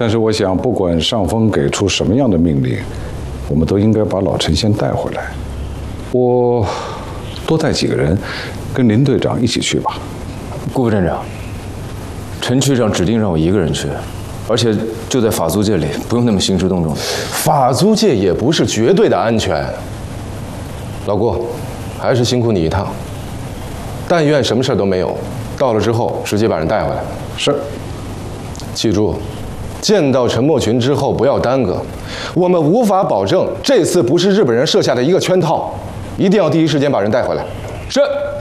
但是我想，不管上峰给出什么样的命令，我们都应该把老陈先带回来。我多带几个人，跟林队长一起去吧。 顾副站长，陈区长指定让我一个人去，而且就在法租界里，不用那么兴师动众的。 法租界也不是绝对的安全。老顾，还是辛苦你一趟。但愿什么事都没有，到了之后直接把人带回来。 是。 记住，见到陈默群之后不要耽搁，我们无法保证这次不是日本人设下的一个圈套，一定要第一时间把人带回来。 是。